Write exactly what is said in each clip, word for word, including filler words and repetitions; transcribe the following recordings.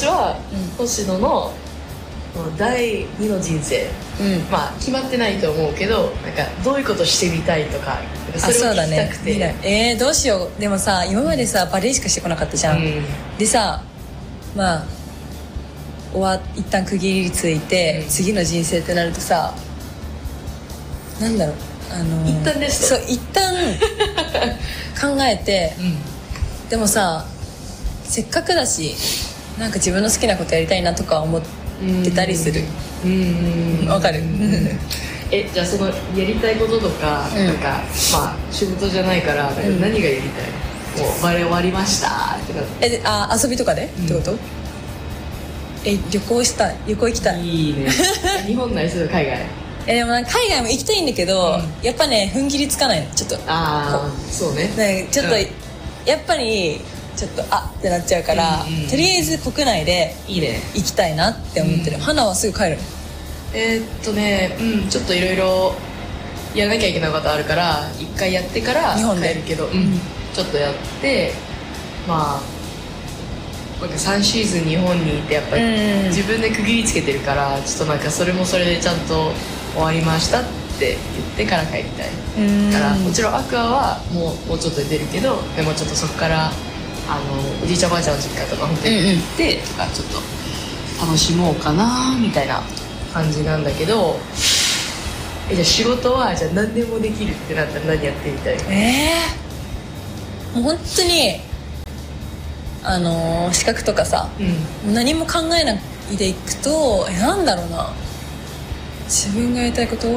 私は、うん、星野の第二の人生、うん、まあ決まってないと思うけど、なんかどういうことしてみたいとか、それを聞きたくて、ね、 えー、どうしよう。でもさ、今までさバレエしかしてこなかったじゃん、うん、でさ、まあ終わ一旦区切りついて、うん、次の人生ってなるとさ、なんだろう、あのー、 一旦ですとそう一旦考えて、うん、でもさ、せっかくだしなんか自分の好きなことやりたいなとか思ってたりする。うん、わかる。 え、じゃあそのやりたいこととか、うん、なんかまあ仕事じゃないから、なんか何がやりたい、うん、もうバレエ終わりましたってなって、 え、あ、遊びとかで、うん、ってこと？え、旅行したい、旅行行きたい。 いいね。日本ないすぐ海外。 え、でもなんか海外も行きたいんだけど、うん、やっぱね踏ん切りつかないの、ちょっと。 ああ、そうね。 ね、ちょっと、うん、やっぱりちょっとあってなっちゃうから、うんうん、とりあえず国内で行きたいなって思ってる。うん、花はすぐ帰る？ えー、っとね、うん、ちょっといろいろやらなきゃいけないことあるから一回やってから帰るけど、うん、ちょっとやって、まあなんかさんシーズン日本にいてやっぱり自分で区切りつけてるから、ちょっとなんかそれもそれでちゃんと終わりましたって言ってから帰りたい。だからもちろんアクアはもう、もうちょっと出るけど、でもちょっとそこからあのおじいちゃんおばあちゃんの実家とか本当に行ってとかちょっと楽しもうかなみたいな感じなんだけど、え、じゃあ仕事はじゃあ何でもできるってなったら何やってみたい？ えー、もう本当にあのー、資格とかさ、うん、何も考えないでいくと、え、なんだろうな、自分がやりたいこと、うん、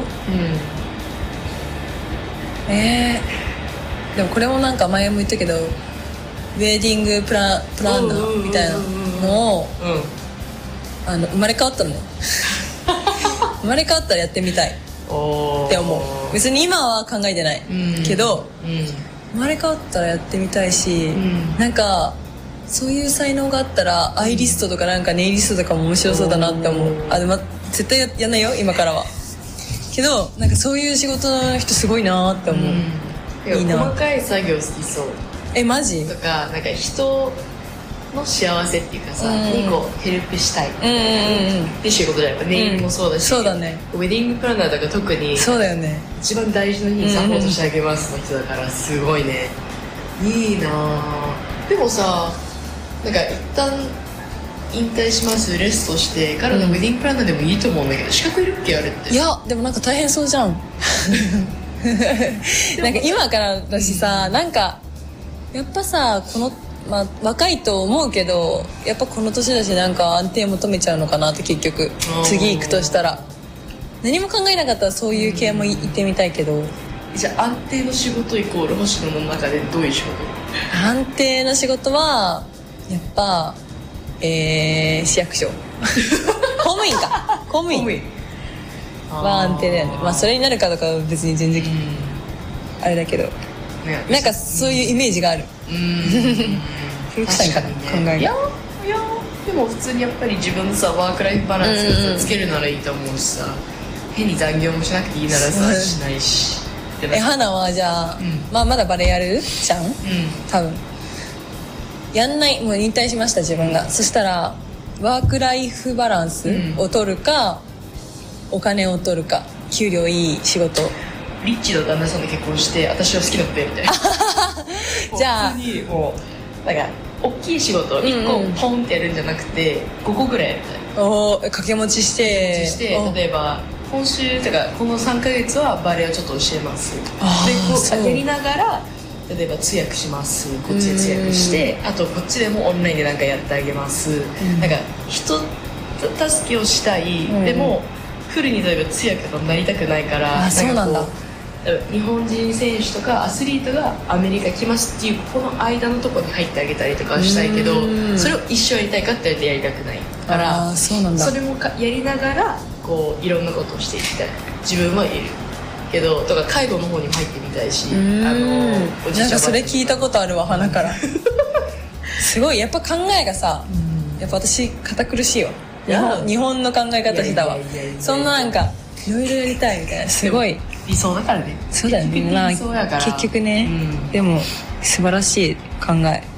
えー、でもこれもなんか前も言ったけど、ウェディングプラン、プランナーみたいなのを、うん、あの生まれ変わったのね生まれ変わったらやってみたいって思う。別に今は考えてない、うん、けど、うん、生まれ変わったらやってみたいし、うん、なんかそういう才能があったらアイリストとかなんかネイリストとかも面白そうだなって思う。あ、でも絶対 や, やんないよ今からは。けどなんかそういう仕事の人すごいなって思う、 うん、いいな。細かい作業好きそう。 え、マジ？ とかなんか人の幸せっていうかさ、うん、にこうヘルプしたいっていう仕事じゃないか。ネイルもそうだし、 うん、そうだね。 ウェディングプランナーとか特にそうだよね。 一番大事な日にサポートしてあげますの人だからすごいね。いいな。でもさ、なんか一旦引退しますレストしてからのウェディングプランナーでもいいと思うんだけど、資格いるっけあれって。 いやでもなんか大変そうじゃんなんか今からだしさ、うん、なんかやっぱさこのまあ、若いと思うけどやっぱこの年だしなんか安定求めちゃうのかなって結局次行くとしたら何も考えなかったらそういう系も行ってみたいけど、 じゃあ安定の仕事イコール星野の中でどういう仕事？ 安定の仕事はやっぱ、えー、市役所公務員か公務員は安定だよね。まあそれになるかどうかは別に全然あれだけど、なんかそういうイメージがある。うーん古くさいから考える。いやいやでも普通にやっぱり自分のさワークライフバランスつけるならいいと思うしさ、変に残業もしなくていいならさしないし。 え、花はじゃあ、うん、まあまだバレエやるじゃん、うん、多分やんない、もう引退しました自分が、うん、そしたらワークライフバランスを取るか、うん、お金を取るか、給料いい仕事。 リッチの旦那さんと結婚して私を好きだってみたいなじゃあ普通にもうなんか大きい仕事いっこポンってやるんじゃなくてごこぐらいやりたい。 おお、掛け持ちしてして例えば今週とかこのさんかげつはバレエをちょっと教えます。でこうやりながら例えば通訳します、こっちで通訳して、あとこっちでもオンラインでなんかやってあげます、うん、なんか人助けをしたい、うん、でもフルに例えば通訳とかなりたくないから、 あ、そうなんだ。 日本人選手とかアスリートがアメリカ来ますっていうこの間のところに入ってあげたりとかしたいけど、それを一生やりたいかって言われてやりたくないから、 あ、そうなんだ。 それもかやりながらこういろんなことをしていきたい自分はいるけど、とか介護の方にも入ってみたいし、あのおじいちゃんなんかそれ聞いたことあるわ鼻からすごいやっぱ考えがさ、やっぱ私堅苦しいわ。日本、日本の考え方したわ。そんななんかいろいろやりたいみたいな、すごい理想だからね。 そうだよね、まあ、結局ね、うん、でも素晴らしい考え。